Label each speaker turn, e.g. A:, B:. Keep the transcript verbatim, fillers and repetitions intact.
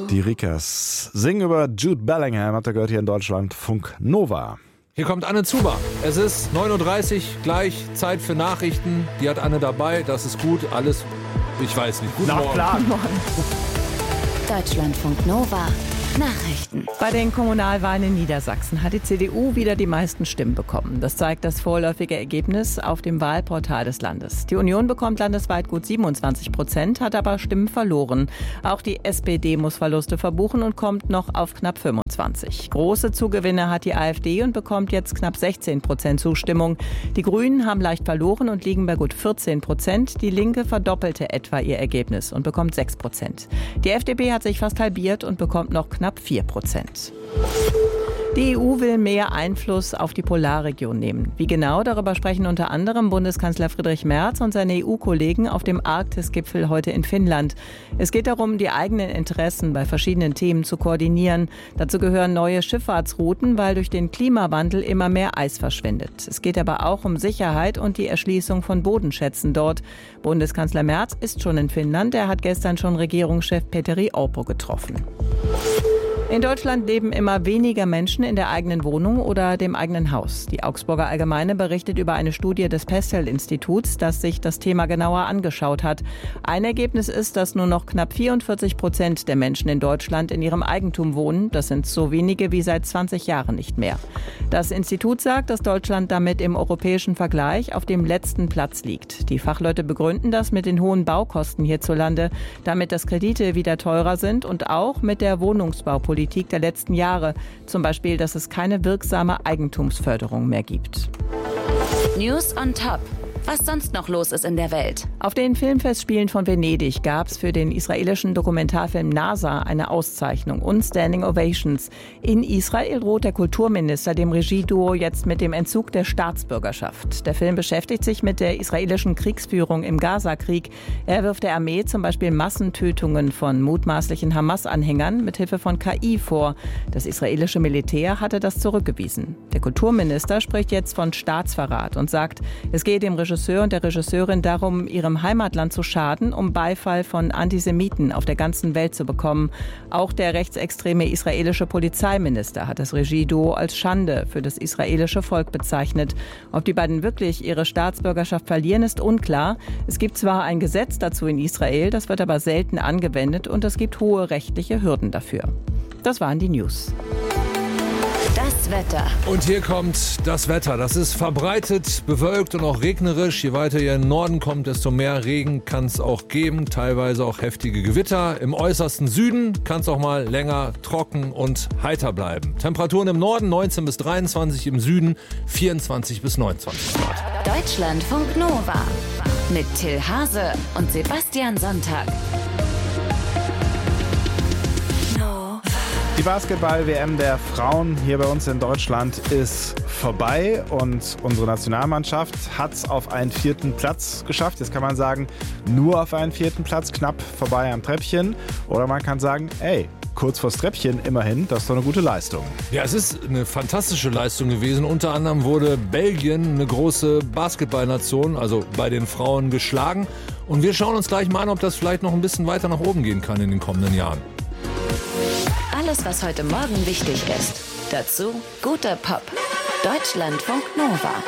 A: Die Rikas singen über Jude Bellingham, hat er gehört hier in Deutschland, Funk Nova.
B: Hier kommt Anne Zuber. Es ist neun Uhr dreißig, gleich Zeit für Nachrichten. Die hat Anne dabei, das ist gut. Alles, ich weiß nicht. Guten Morgen.
A: Plan.
C: Deutschlandfunk Nova. Nachrichten.
D: Bei den Kommunalwahlen in Niedersachsen hat die C D U wieder die meisten Stimmen bekommen. Das zeigt das vorläufige Ergebnis auf dem Wahlportal des Landes. Die Union bekommt landesweit gut siebenundzwanzig Prozent, hat aber Stimmen verloren. Auch die S P D muss Verluste verbuchen und kommt noch auf knapp fünfundzwanzig. Große Zugewinne hat die AfD und bekommt jetzt knapp sechzehn Prozent Zustimmung. Die Grünen haben leicht verloren und liegen bei gut vierzehn Prozent. Die Linke verdoppelte etwa ihr Ergebnis und bekommt sechs Prozent. Die F D P hat sich fast halbiert und bekommt noch knapp vier Prozent. Die E U will mehr Einfluss auf die Polarregion nehmen. Wie genau, darüber sprechen unter anderem Bundeskanzler Friedrich Merz und seine E U-Kollegen auf dem Arktis-Gipfel heute in Finnland. Es geht darum, die eigenen Interessen bei verschiedenen Themen zu koordinieren. Dazu gehören neue Schifffahrtsrouten, weil durch den Klimawandel immer mehr Eis verschwindet. Es geht aber auch um Sicherheit und die Erschließung von Bodenschätzen dort. Bundeskanzler Merz ist schon in Finnland. Er hat gestern schon Regierungschef Petteri Orpo getroffen. In Deutschland leben immer weniger Menschen in der eigenen Wohnung oder dem eigenen Haus. Die Augsburger Allgemeine berichtet über eine Studie des Pestel-Instituts, das sich das Thema genauer angeschaut hat. Ein Ergebnis ist, dass nur noch knapp vierundvierzig Prozent der Menschen in Deutschland in ihrem Eigentum wohnen. Das sind so wenige wie seit zwanzig Jahren nicht mehr. Das Institut sagt, dass Deutschland damit im europäischen Vergleich auf dem letzten Platz liegt. Die Fachleute begründen das mit den hohen Baukosten hierzulande, damit dass Kredite wieder teurer sind und auch mit der Wohnungsbaupolitik der letzten Jahre. Zum Beispiel, dass es keine wirksame Eigentumsförderung mehr gibt.
C: News on Top. Was sonst noch los ist in der Welt.
D: Auf den Filmfestspielen von Venedig gab es für den israelischen Dokumentarfilm NASA eine Auszeichnung und Standing Ovations. In Israel droht der Kulturminister dem Regieduo jetzt mit dem Entzug der Staatsbürgerschaft. Der Film beschäftigt sich mit der israelischen Kriegsführung im Gaza-Krieg. Er wirft der Armee zum Beispiel Massentötungen von mutmaßlichen Hamas-Anhängern mit Hilfe von K I vor. Das israelische Militär hatte das zurückgewiesen. Der Kulturminister spricht jetzt von Staatsverrat und sagt, es geht dem Regisseur und der Regisseurin darum, ihrem Heimatland zu schaden, um Beifall von Antisemiten auf der ganzen Welt zu bekommen. Auch der rechtsextreme israelische Polizeiminister hat das Regieduo als Schande für das israelische Volk bezeichnet. Ob die beiden wirklich ihre Staatsbürgerschaft verlieren, ist unklar. Es gibt zwar ein Gesetz dazu in Israel, das wird aber selten angewendet und es gibt hohe rechtliche Hürden dafür. Das waren die News.
C: Das Wetter.
B: Und hier kommt das Wetter. Das ist verbreitet, bewölkt und auch regnerisch. Je weiter ihr in den Norden kommt, desto mehr Regen kann es auch geben. Teilweise auch heftige Gewitter. Im äußersten Süden kann es auch mal länger trocken und heiter bleiben. Temperaturen im Norden neunzehn bis dreiundzwanzig, im Süden vierundzwanzig bis neunundzwanzig Grad.
C: Deutschlandfunk Nova. Mit Till Hase und Sebastian Sonntag.
A: Die Basketball-W M der Frauen hier bei uns in Deutschland ist vorbei und unsere Nationalmannschaft hat es auf einen vierten Platz geschafft. Jetzt kann man sagen, nur auf einen vierten Platz, knapp vorbei am Treppchen. Oder man kann sagen, ey, kurz vors Treppchen immerhin, das ist doch eine gute Leistung.
B: Ja, es ist eine fantastische Leistung gewesen. Unter anderem wurde Belgien, eine große Basketballnation, also bei den Frauen, geschlagen. Und wir schauen uns gleich mal an, ob das vielleicht noch ein bisschen weiter nach oben gehen kann in den kommenden Jahren.
C: Alles, was heute Morgen wichtig ist. Dazu guter Pop. Deutschlandfunk Nova.